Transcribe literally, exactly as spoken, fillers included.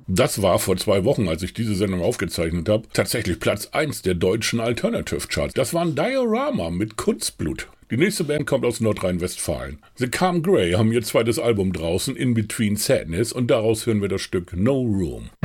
Das war vor zwei Wochen, als ich diese Sendung aufgezeichnet habe, tatsächlich Platz eins der deutschen Alternative Charts. Das waren Diorama mit Kunstblut. Die nächste Band kommt aus Nordrhein-Westfalen. The Calm Grey haben ihr zweites Album draußen, In Between Sadness, und daraus hören wir das Stück No Room.